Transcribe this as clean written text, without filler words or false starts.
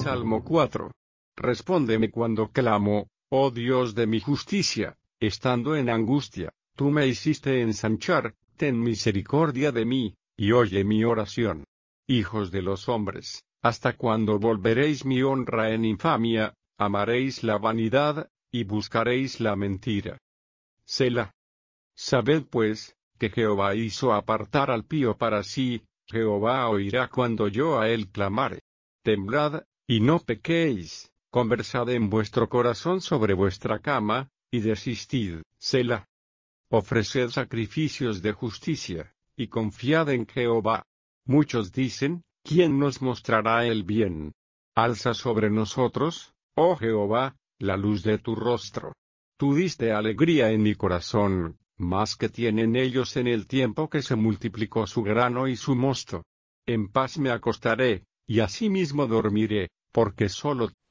Salmo 4. Respóndeme cuando clamo, oh Dios de mi justicia, estando en angustia, tú me hiciste ensanchar, ten misericordia de mí, y oye mi oración. Hijos de los hombres, ¿hasta cuándo volveréis mi honra en infamia, amaréis la vanidad, y buscaréis la mentira? Selah. Sabed pues, que Jehová hizo apartar al pío para sí, Jehová oirá cuando yo a él clamare. Temblad, y no pequéis, conversad en vuestro corazón sobre vuestra cama, y desistid, Selah. Ofreced sacrificios de justicia, y confiad en Jehová. Muchos dicen, ¿quién nos mostrará el bien? Alza sobre nosotros, oh Jehová, la luz de tu rostro. Tú diste alegría en mi corazón, más que tienen ellos en el tiempo que se multiplicó su grano y su mosto. En paz me acostaré, y asimismo dormiré, porque solo